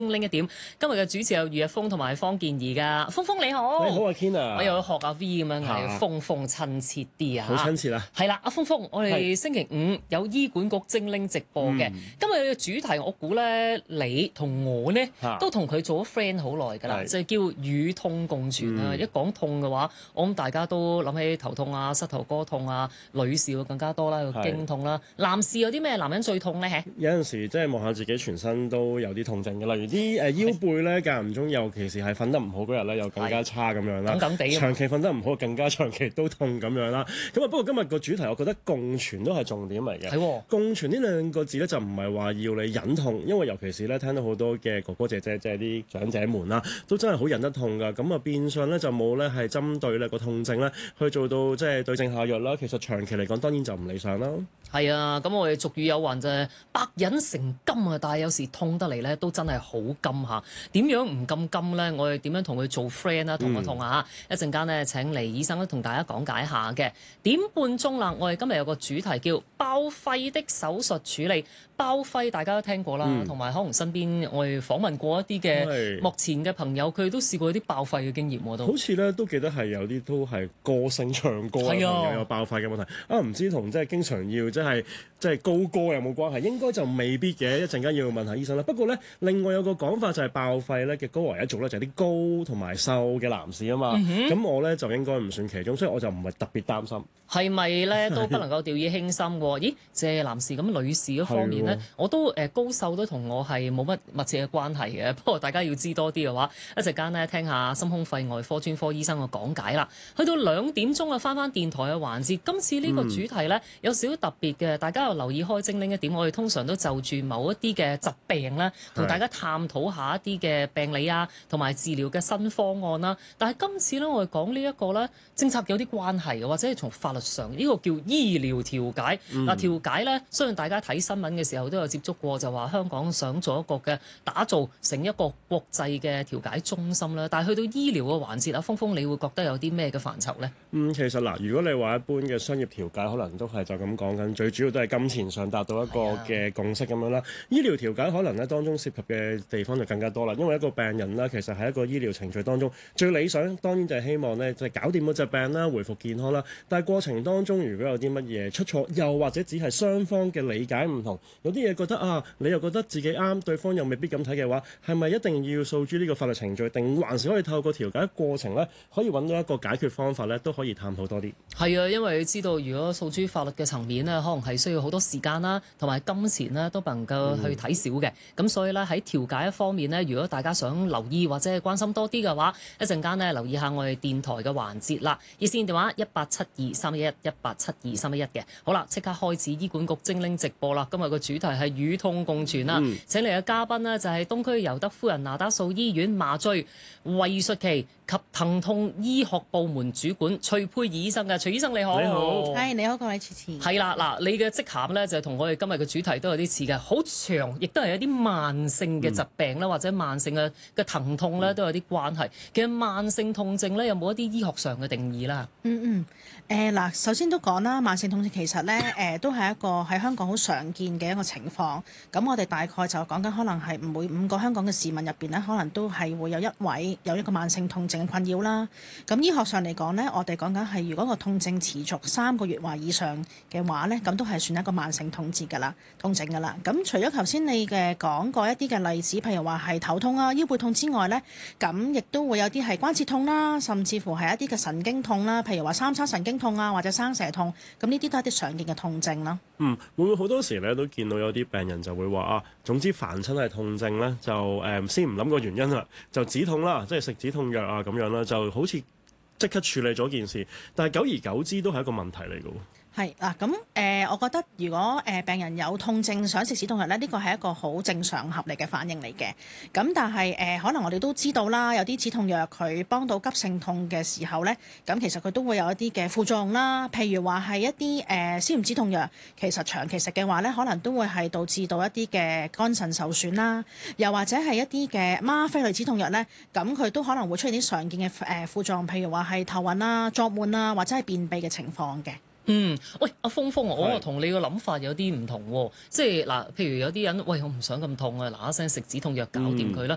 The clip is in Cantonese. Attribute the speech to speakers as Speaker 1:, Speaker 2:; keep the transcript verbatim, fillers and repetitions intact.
Speaker 1: 拎一點，今日嘅主持有余日峰同埋方健儀噶。峰峰你好，
Speaker 2: 你好啊 Ken
Speaker 1: 我又學阿 V 咁樣嗌峰峰親切啲啊，
Speaker 2: 好親切啦。
Speaker 1: 係啦，阿峰峰，我哋星期五有醫管局精靈直播嘅。嗯、今日嘅主題我估咧，你同我呢都同佢做咗 friend 好耐㗎啦，就係叫與痛共存啊。嗯、一講痛嘅話，我諗大家都諗起頭痛啊、膝頭哥痛啊，女士會更加多啦，經痛啦。男士有啲咩男人最痛咧？
Speaker 2: 有陣時即係望下自己全身都有啲痛症嘅，例如啲誒腰背咧，間唔中，尤其是係瞓得唔好嗰日咧，又更加差咁樣啦。
Speaker 1: 緊緊地，
Speaker 2: 長期瞓得唔好，更加長期都痛咁樣啦。咁啊，不過今日個主題，我覺得共存都係重點嚟嘅。係、哦、共存呢兩個字咧，就唔係話要你忍痛，因為尤其是咧聽到好多嘅哥哥姐姐，即係啲長者們啦，都真係好忍得痛㗎。咁啊，變相咧就冇咧係針對咧個痛症咧去做到即係對症下藥啦。其實長期嚟講，當然就唔理想啦。
Speaker 1: 係啊，咁我哋俗語有云就係百忍成金啊，但係有時痛得嚟咧都真係好金嚇。點樣唔咁金咧？我哋點樣同佢做 friend 啊？痛一痛啊！一陣間咧請嚟醫生都同大家講解下嘅。點半鐘啦，我哋今日有個主題叫爆肺的手術處理。爆肺大家都聽過啦，同埋、嗯、可能身邊我哋訪問過一啲嘅目前嘅朋友，佢都試過一啲爆肺嘅經驗喎都。好
Speaker 2: 似咧都記得係有啲都係歌星唱歌嘅朋友有爆肺嘅問題。啊，唔知同即係經常要即係即係高歌有冇關係？應該就未必嘅。一陣間要問下醫生啦。不過咧，另外有個講法就係爆肺咧嘅高危一族咧，就係啲高同埋瘦嘅男士啊嘛。咁、嗯、哼我咧就應該唔算其中，所以我就唔係特別擔心。
Speaker 1: 係咪咧都不能夠掉以輕心喎？咦，即係男士咁，女士嗰方面咧，我都誒高瘦都同我係冇乜密切嘅關係嘅。不過大家要知多啲嘅話，一陣間咧聽下心胸肺外科專科醫生嘅講解啦。去到兩點鐘啊，翻翻電台嘅環節。今次呢個主題咧有少少特別嘅，大家又留意開精靈一點。我哋通常都就住某一啲嘅疾病咧，同大家探討下一啲嘅病理啊，同埋治療嘅新方案啦。但係今次咧，我哋講呢一個咧政策有啲關係嘅，或者係從法律上呢個叫醫療調解。嗱、嗯，調解咧，相信大家睇新聞嘅時候都有接觸過，就話香港想做一個嘅打造成一個國際嘅調解中心啦。但係去到醫療嘅環節啊，峰峰，你會覺得有啲咩嘅範疇咧？
Speaker 2: 嗯，其實嗱，如果你話一般嘅商業調解，可能都係就咁講緊，最主要都係金錢上達到一個嘅共識咁樣啦。啊、醫療調解可能咧當中涉及嘅地方就更加多啦，因為一個病人啦，其實喺一個醫療程序當中，最理想當然就係希望咧就係搞掂嗰隻病啦，恢復健康啦。但係過程當中如果有啲乜嘢出錯，又或者只係雙方嘅理解唔同，有啲嘢覺得啊，你又覺得自己啱，對方又未必咁睇嘅話，係咪一定要訴諸呢個法律程序，定還是可以透過調解過程咧，可以揾到一個解決方法咧，都可以探討多啲。
Speaker 1: 係啊，因為你知道，如果訴諸法律嘅層面咧，可能係需要好多時間啦，同埋金錢啦，都唔能夠去睇少嘅。咁、嗯、所以咧喺調解一方面咧，如果大家想留意或者係關心多啲嘅話，一陣間咧留意下我哋電台嘅環節啦。熱線電話一八七二三一一一八七二三一一嘅。好啦，即刻開始醫管局精靈直播啦。今日個主題係與痛共存啦。嗯、請嚟嘅嘉賓呢，就係東區尤德夫人那打素醫院麻醉、胃術期及疼痛醫學部門主管徐沛儀醫生嘅。徐醫生你好。
Speaker 2: 你好。
Speaker 3: 係你好，各位主持。
Speaker 1: 係啦，嗱，你嘅職銜咧就係同我哋今日嘅主題都有啲似嘅，好長，亦都係一啲慢性嘅疾病啦，嗯、或者慢性嘅嘅疼痛咧都有啲關係。其實慢性痛症咧有冇一啲醫學上嘅定義啦？
Speaker 3: 嗯嗯。誒嗱、呃，首先都講啦，慢性痛症其實咧誒、呃、都係一個喺香港好常見嘅一個情況。咁我哋大概就講緊可能係每五個香港嘅市民入邊咧，可能都係會有一位有一個慢性痛症嘅困擾啦。咁醫學上嚟講咧，我哋講緊係如果個痛症持續三個月或以上嘅話咧，咁都係算一個慢性痛症㗎啦，痛症㗎啦。咁除咗頭先你嘅講過一啲嘅例子，譬如話係頭痛啊、腰背痛之外咧，咁亦都會有啲係關節痛啦，甚至乎係一啲嘅神經痛啦，譬如話三叉神經痛啊，或者生蛇痛，咁呢啲都係啲常見嘅痛症啦。
Speaker 2: 嗯，會唔會好多時咧都見到有啲病人就會話啊，總之凡親係痛症咧，就誒、呃、先唔諗個原因啦，就止痛啦，即係食止痛藥啊咁樣啦，就好似即刻處理咗件事，但係久而久之都係一個問題嚟㗎喎。
Speaker 3: 係嗱，咁誒、呃，我覺得如果誒、呃、病人有痛症想食止痛藥咧，呢個係一個好正常合理嘅反應嚟嘅。咁但係誒、呃，可能我哋都知道啦，有啲止痛藥佢幫到急性痛嘅時候咧，咁其實佢都會有一啲嘅副作用啦。譬如話係一啲誒消炎止痛藥，其實長期食嘅話咧，可能都會係導致到一啲嘅肝腎受損啦。又或者係一啲嘅嗎啡類止痛藥咧，咁佢都可能會出現啲常見嘅誒副作用，譬如話係頭暈啊、作悶啊，或者係便秘嘅情況嘅。
Speaker 1: 嗯，喂，阿峰峰，我同你個諗法有啲唔同喎，即係嗱，譬如有啲人，喂，我唔想咁痛啊，嗱一聲食止痛藥搞掂佢啦。